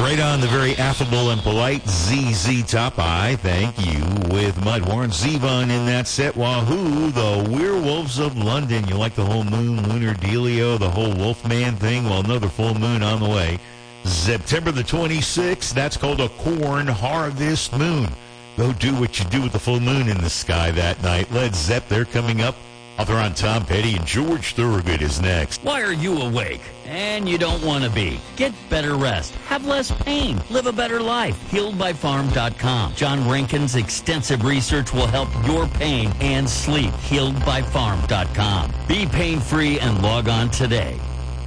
Right on the very affable and polite ZZ Top. I thank you with Mud Warren Zevon in that set. Wahoo, the Werewolves of London. You like the whole moon, lunar dealio, the whole Wolfman thing? Well, another full moon on the way. September the 26th, that's called a corn harvest moon. Go do what you do with the full moon in the sky that night. Led Zepp, they're coming up. Author on Tom Petty and George Thorogood is next. Why are you awake? And you don't want to be. Get better rest. Have less pain. Live a better life. HealedByFarm.com. John Rankin's extensive research will help your pain and sleep. HealedByFarm.com. Be pain-free and log on today.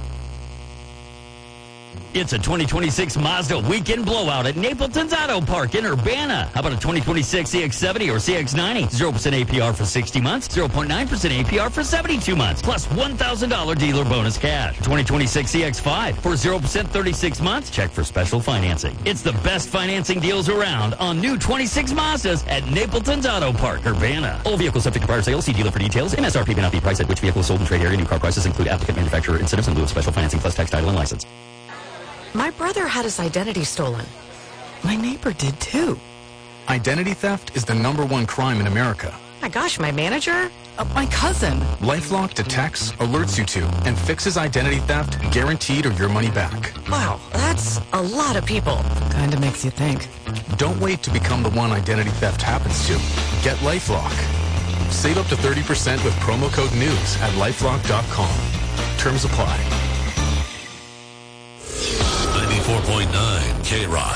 It's a 2026 Mazda weekend blowout at Napleton's Auto Park in Urbana. How about a 2026 CX-70 or CX-90? 0% APR for 60 months, 0.9% APR for 72 months, plus $1,000 dealer bonus cash. 2026 CX-5 for 0% 36 months. Check for special financing. It's the best financing deals around on new 26 Mazdas at Napleton's Auto Park, Urbana. All vehicles subject to prior sale. See dealer for details. MSRP may not be priced at which vehicle is sold in trade area. New car prices include applicant manufacturer incentives in lieu of special financing plus tax, title, and license. My brother had his identity stolen. My neighbor did too. Identity theft is the #1 crime in America. My gosh, my manager? My cousin. LifeLock detects, alerts you to, and fixes identity theft guaranteed or your money back. Wow, that's a lot of people. Kinda makes you think. Don't wait to become the one identity theft happens to. Get LifeLock. Save up to 30% with promo code NEWS at LifeLock.com. Terms apply. 94.9 K-Rock.